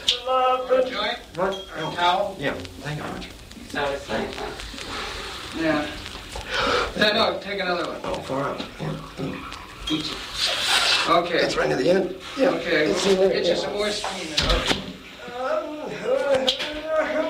A joint? What? Or a towel? Yeah, thank you, Roger. Yeah. No, take another one. Oh, 4 hours. Yeah. Okay. That's right near the end. Yeah. Okay, It's we'll in there, get you yeah. some more steam.